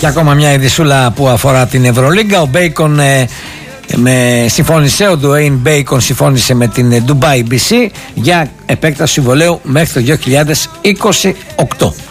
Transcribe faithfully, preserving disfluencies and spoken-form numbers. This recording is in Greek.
Και ακόμα μια ειδισούλα που αφορά την Ευρωλίγκα. Ο Μπέικον ε, με, συμφώνησε, ο Ντουέιν Μπέικον συμφώνησε με την Dubai μπι σι για επέκταση συμβολαίου μέχρι το δύο χιλιάδες είκοσι οκτώ.